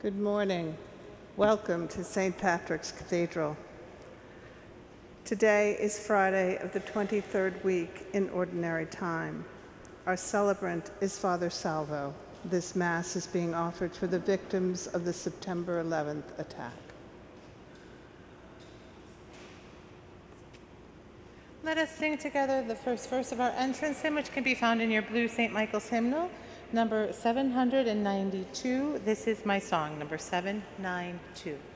Good morning. Welcome to St. Patrick's Cathedral. Today is Friday of the 23rd week in Ordinary Time. Our celebrant is Father Salvo. This Mass is being offered for the victims of the September 11th attack. Let us sing together the first verse of our entrance hymn, which can be found in your blue St. Michael's hymnal, number 792. This is my song, number 792.